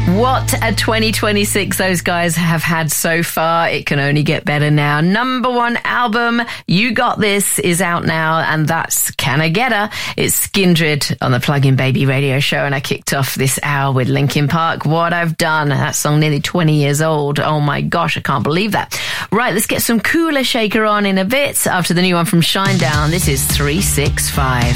What a 2026 those guys have had so far. It can only get better now. Number one album, You Got This, is out now, and that's Can I Get Her? It's Skindred on the Plug-in Baby radio show, and I kicked off this hour with Linkin Park, What I've Done. That song nearly 20 years old. Oh my gosh, I can't believe that. Right, let's get some Cooler Shaker on in a bit after the new one from Shinedown. This is 365.